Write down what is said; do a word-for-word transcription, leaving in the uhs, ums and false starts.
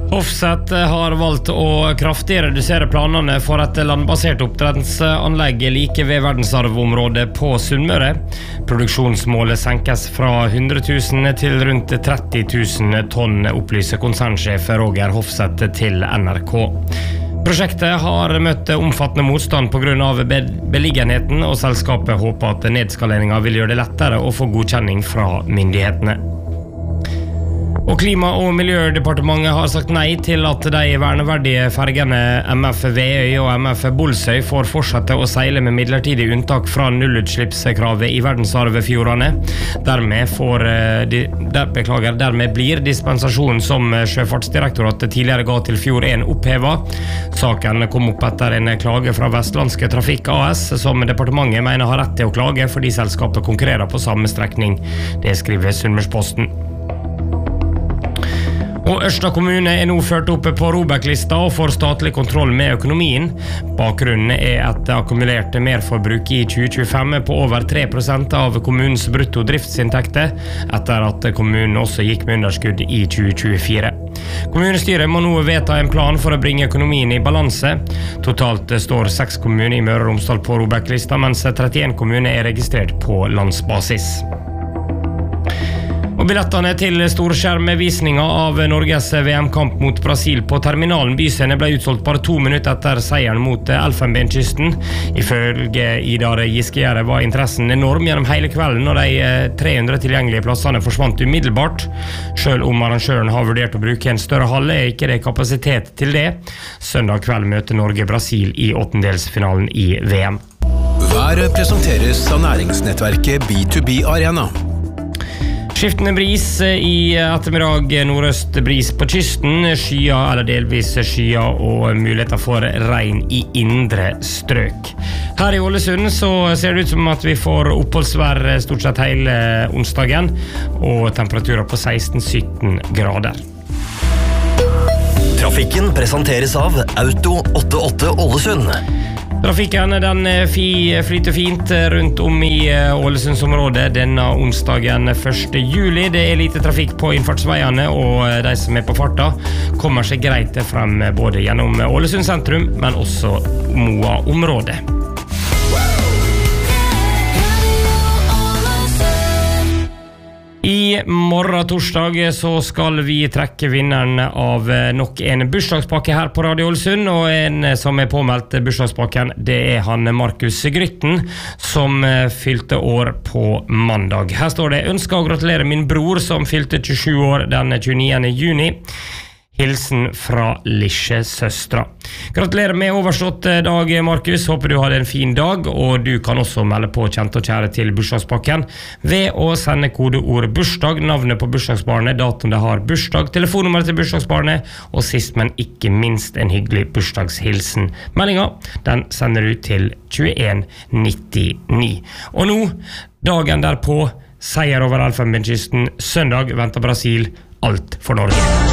Hofseth har valgt å kraftig redusere planene for et landbasert oppdrettsanlegg like ved verdensarvområdet på Sunnmøre. Produksjonsmålet senkes fra hundre tusen til rundt tretti tusen tonn, opplyser konsernsjef Roger Hofseth til N R K. Prosjektet har møtt omfattende motstand på grunn av beliggenheten, og selskapet håper at nedskaleringen vil gjøre det lettere å få godkjenning fra myndighetene. Og Klima- og miljødepartementet har sagt nei til at de verneverdige fergene M F Veøy og M F Bolsøy får fortsette å seile med midlertidig unntak fra nullutslippskravet i verdensarvfjordene. Dermed, får, der, beklager, dermed blir dispensasjonen som Sjøfartsdirektoratet tidligere ga til Fjord en opphevet. Saken kom opp etter en klage fra Vestlandske Trafikk A S, som departementet mener har rett til å klage fordi selskapet konkurrerer på samme strekning. Det skriver Sunnmørsposten. Og Ørsta kommune er nå ført opp på ROBEK-lista og får statlig kontroll med økonomien. Bakgrunnen er et akkumulert merforbruk i tjue tjuefem på over tre prosent av kommunens brutto driftsinntekter, etter at kommunen også gikk med underskudd i tjue tjuefire. Kommunestyret må nå vedta en plan for å bringe økonomien i balanse. Totalt står seks kommuner i Møre og Romsdal på ROBEK-lista, mens trettien kommuner er registrert på landsbasis. Og billettene til storskjermvisninga av Norges V M-kamp mot Brasil på Terminalen Byscene ble utsolgt bare to minutter etter seieren mot Elfenbenskysten. Ifølge Idar Giskegjerde var interessen enorm gjennom hele kvelden, og de tre hundre tilgjengelige plassene forsvant umiddelbart. Selv om arrangøren har vurdert å bruke en større hall, er ikke det kapasitet til det. Søndag kveld møter Norge Brasil i åttendelsfinalen i V M. Været presenteres av næringsnettverket B to B Arena. Skiftende bris i ettermiddag, nordøst bris på kysten, skya eller delvis skya og muligheter for regn i indre strøk. Her i Ålesund så ser det ut som at vi får oppholdsvær stort sett hele onsdagen, og temperaturer på seksten til sytten grader. Trafikken presenteres av Auto åttiåtte Ålesund. Trafikken den flyter fint rundt om i Ålesundsområdet denne onsdagen første juli. Det er lite trafikk på innfartsveiene, og de som er på farta kommer seg greit frem både gjennom Ålesund sentrum, men også Moa-området. I morgen torsdag så skal vi trekke vinneren av nok en bursdagspakke her på Radio Ålesund, og en som er påmeldt bursdagspakken, det er han Markus Grytten, som fylte år på mandag. Her står det: ønsker å gratulere min bror som fylte tjuesju år den tjueniende juni. Hilsen fra Lisje søstra. Gratulerer med overstått dag, Markus. Håper du hadde en fin dag, og du kan også melde på kjente og kjære til bursdagspakken ved å sende kodeord bursdag, navnet på bursdagsbarnet, datoen det har bursdag, telefonnummer til bursdagsbarnet, og sist, men ikke minst, en hyggelig bursdagshilsen. Meldinga, den sender du til tjueen nittini. Og nå, dagen derpå, seier over Elfenbenskysten. Søndag venter Brasil. Alt for Norge.